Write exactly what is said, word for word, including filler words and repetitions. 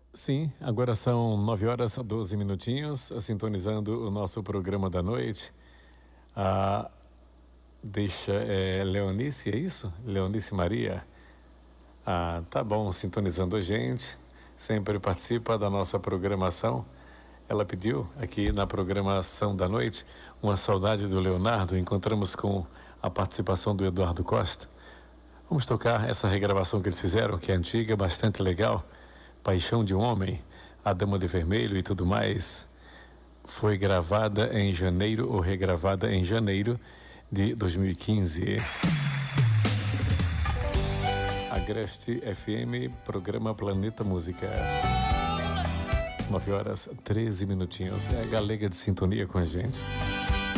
Sim, agora são nove horas e doze minutinhos, sintonizando o nosso programa da noite. Ah, deixa, é Leonice, é isso? Leonice Maria. Ah, tá bom, sintonizando a gente, sempre participa da nossa programação. Ela pediu aqui na programação da noite uma saudade do Leonardo. Encontramos com a participação do Eduardo Costa. Vamos tocar essa regravação que eles fizeram, que é antiga, bastante legal. Paixão de um Homem, A Dama de Vermelho e tudo mais. Foi gravada em janeiro ou regravada em janeiro de dois mil e quinze. Agreste F M, programa Planeta Música. nove horas treze minutinhos. É a galega de sintonia com a gente.